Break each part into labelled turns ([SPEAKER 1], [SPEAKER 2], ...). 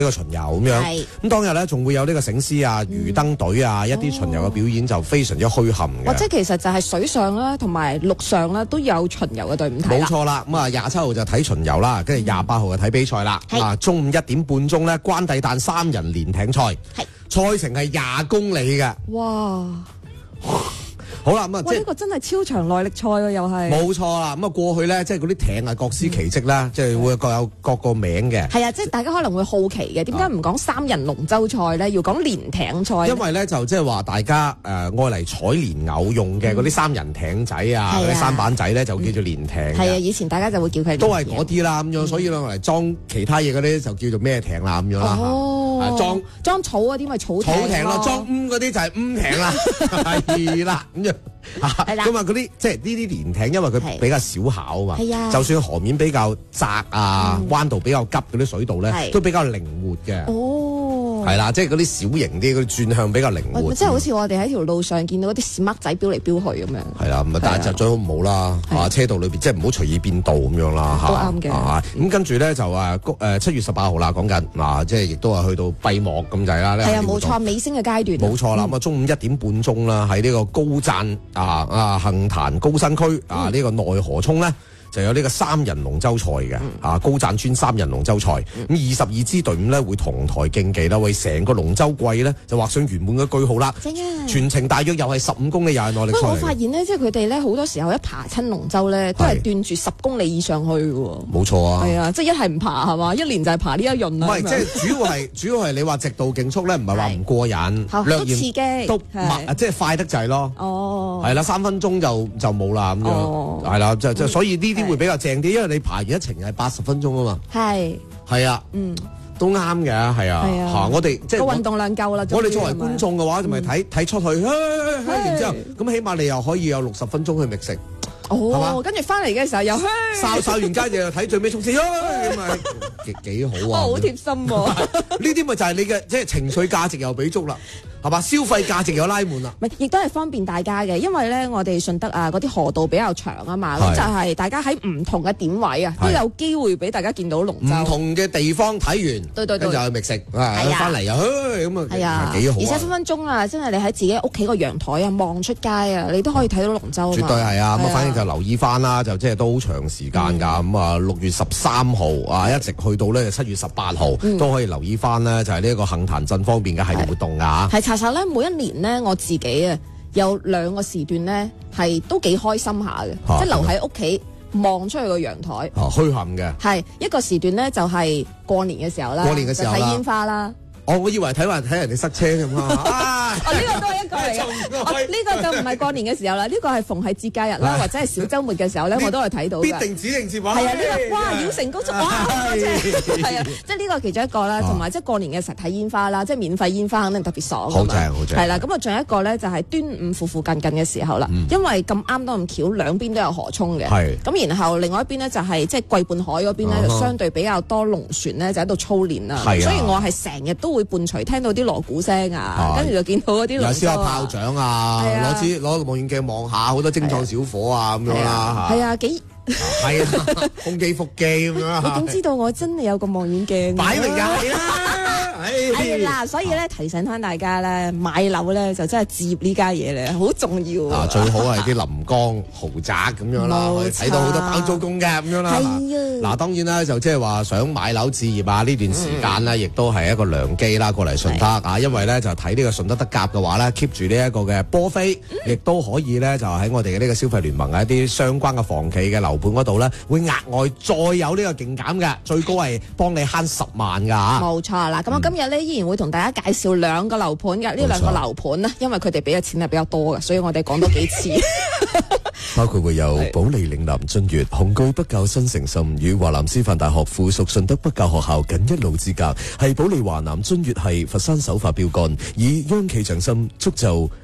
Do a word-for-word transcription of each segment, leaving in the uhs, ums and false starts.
[SPEAKER 1] 呢個巡遊咁樣。咁當日咧仲會有呢個醒獅啊、魚燈隊啊，一啲巡遊嘅表演就非常之墟冚嘅。
[SPEAKER 2] 或者其實就係水上啦，同埋陸上啦都有巡遊嘅隊伍睇啦。
[SPEAKER 1] 冇錯啦，咁啊廿七號就睇巡遊啦，跟住廿八號就睇比賽啦。啊，中午一點半鐘咧，關帝誕三人連艇賽，賽程係廿公里嘅。
[SPEAKER 2] 哇！
[SPEAKER 1] 好啦，咁啊，
[SPEAKER 2] 即係呢個真係超長耐力賽啊，又係
[SPEAKER 1] 冇錯啦。咁啊，過去咧，即係嗰啲艇啊，各司其職啦，即係會各有各個名嘅。
[SPEAKER 2] 係啊，即係大家可能會好奇嘅，點解唔講三人龍舟賽咧，要講連艇賽？
[SPEAKER 1] 因為咧就即係話大家誒愛嚟採蓮藕用嘅嗰啲三人艇仔啊，嗰啲舢板仔咧就叫做連艇。
[SPEAKER 2] 係啊，以前大家就會叫佢
[SPEAKER 1] 都係嗰啲啦，咁樣，所以咧嚟裝其他嘢嗰啲就叫做咩艇啦，咁樣啦。
[SPEAKER 2] 哦，裝裝草嗰啲咪草
[SPEAKER 1] 草艇咯，裝烏嗰啲就係烏艇啦，係啦，咁就。係啦，咁啊嗰啲即係呢啲連艇，因為佢比較小巧啊嘛，就算河面比較窄啊、彎道比較急嗰啲水道咧，都比較靈活嘅。哦，係啦，即係嗰啲小型啲，嗰啲轉向比較靈活。
[SPEAKER 2] 即係好似我哋喺條路上見到嗰啲閃麥仔飆嚟飆去咁樣。
[SPEAKER 1] 係啦，咁啊，但係就最好唔好啦，啊車道裏邊即係唔好隨意變道咁樣啦。
[SPEAKER 2] 都啱嘅。
[SPEAKER 1] 咁跟住咧就誒誒七月十八號啦，講緊嗱，即係亦都係去到閉幕咁滯啦。
[SPEAKER 2] 係啊，冇錯，尾聲嘅階段。
[SPEAKER 1] 冇錯啦，咁啊中午一點半鐘啦，喺呢個高贊啊啊杏壇高新區啊呢個內河涌咧就有呢個三人龍舟賽嘅啊高贊村三人龍舟賽，咁二十二支隊伍咧會同台競技啦，為成個龍舟季咧就畫上圓滿嘅句號啦。正啊！全程大約又係十五公里，又係耐力賽。
[SPEAKER 2] 我發現咧，即係佢哋咧好多時候一爬親龍舟咧，都係斷住十公里以上去嘅。
[SPEAKER 1] 冇錯啊！
[SPEAKER 2] 係啊，即係一係唔爬係嘛，一年就係爬呢一輪啦。
[SPEAKER 1] 唔係，即係主要係主要係你話直道競速咧，唔係話唔過癮，
[SPEAKER 2] 略刺激，
[SPEAKER 1] 都慢，即係快得滯咯。哦，係啦，三分鐘就就冇啦咁樣，係啦，就就所以呢啲會比較正啲，因為你爬完一程係八十分鐘啊嘛。係係啊，嗯，都啱嘅，係啊，嚇我哋即係
[SPEAKER 2] 個運動量夠啦。
[SPEAKER 1] 我哋作為觀眾嘅話，就咪睇睇出去，然之後咁起碼你又可以有六十分鐘去覓食。
[SPEAKER 2] 哦，跟住翻嚟嘅時候又
[SPEAKER 1] 掃掃完街又睇最尾衝刺，咁咪幾幾好啊！
[SPEAKER 2] 好貼心喎，
[SPEAKER 1] 呢啲咪就係你嘅即係情緒價值又俾足啦。係嘛？消費價值有拉滿啦，
[SPEAKER 2] 唔係亦都係方便大家嘅，因為咧我哋順德啊嗰啲河道比較長啊嘛，咁就係大家喺唔同嘅點位啊都有機會俾大家見到龍舟。
[SPEAKER 1] 唔同嘅地方睇完，
[SPEAKER 2] 對對對，
[SPEAKER 1] 跟住又去覓食，翻嚟又咁啊，係啊，幾好啊！
[SPEAKER 2] 而且分分鐘啊，真係你喺自己屋企個陽台啊望出街啊，你都可以睇到龍舟。
[SPEAKER 1] 絕對係啊！咁啊，反正就留意翻啦，就即係都好長時間㗎。咁啊，六月十三號啊，一直去到咧七月十八號都可以留意翻咧，就係呢一個杏壇鎮方面嘅系列活動啊。
[SPEAKER 2] 係查實咧，每一年呢，我自己啊有兩個時段呢，係都幾開心下嘅，啊、即係留喺屋企望出去個陽台。
[SPEAKER 1] 哦、啊，墟冚嘅。係
[SPEAKER 2] 一個時段呢，就係、是、過年嘅時候啦，
[SPEAKER 1] 過年嘅時候睇
[SPEAKER 2] 煙花啦。
[SPEAKER 1] 哦，我以為睇話睇人哋塞車咁啊！
[SPEAKER 2] 哦，呢個都係一個嚟嘅。哦，呢個就唔係過年嘅時候啦，呢個係逢係節假日啦，或者係小週末嘅時候咧，我都係睇到嘅。
[SPEAKER 1] 必定指定節目。
[SPEAKER 2] 係啊，呢個哇，繞城高速哇，即係係啊，即係呢個其中一個啦，同埋即係過年嘅時候睇煙花啦，即係免費煙花肯定特別爽。
[SPEAKER 1] 好正，好正。
[SPEAKER 2] 係啦，咁啊，仲有一個咧，就係端午附附近近嘅時候啦，因為咁啱都咁巧，兩邊都有河涌嘅。係。咁然後另外一邊咧就係即係桂畔海嗰邊咧，就相對比較多龍船咧，就喺度操練啦。係啊。所以我係成日都會伴隨聽到啲鑼鼓聲啊，跟住就見到嗰啲龍舟啊，
[SPEAKER 1] 燒下炮仗啊，攞支攞個望遠鏡望下，好多精創小伙啊咁樣啦嚇。
[SPEAKER 2] 係啊，幾
[SPEAKER 1] 係啊，胸肌腹肌咁樣。
[SPEAKER 2] 你點知道我真係有個望遠鏡？
[SPEAKER 1] 擺明就係啦。
[SPEAKER 2] 係啦，所以咧提醒翻大家咧，買樓咧就真係置業呢家嘢咧，好重要啊！
[SPEAKER 1] 最好係啲臨江豪宅咁樣啦，睇到好多包租公嘅咁樣啦。係啊，嗱當然啦，就即係話想買樓置業啊，呢段時間咧，亦都係一個良機啦，過嚟順德啊，因為咧就睇呢個順德德甲嘅話咧 keep 住呢一個嘅波飛，亦都可以咧就喺我哋嘅呢個消費聯盟嘅一啲相關嘅房企嘅樓盤嗰度咧，會額外再有呢個勁減嘅，最高係幫你慳十萬㗎嚇。
[SPEAKER 2] 冇錯啦，咁我今日咧依然會同大家介紹兩個樓盤嘅，呢兩個樓盤咧，因為佢哋俾嘅錢係比較多嘅，所以我哋講多幾次。
[SPEAKER 1] 包括會有保利嶺南俊悅、紅據北滘新城深與華南師範大學附屬順德北滘學校僅一路之隔，係保利華南俊悅系佛山首發標杆，以央企匠心，築就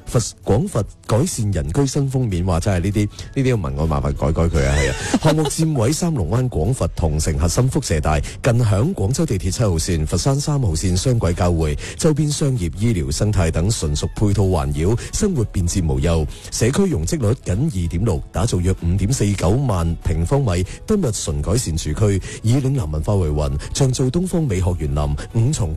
[SPEAKER 1] 佛廣佛改善人居新封面，話真係呢啲呢啲文案麻煩改改佢啊，係啊。項目佔位三龍灣廣佛同城核心輻射帶，近響廣州地鐵七號線、佛山三號線雙軌交匯，周邊商業、醫療、生態等純屬配套環繞，生活便捷無憂。社區容積率僅二點六，打造約五點四九萬平方米今日純改善住區，以嶺南文化為魂，創造東方美學園林五重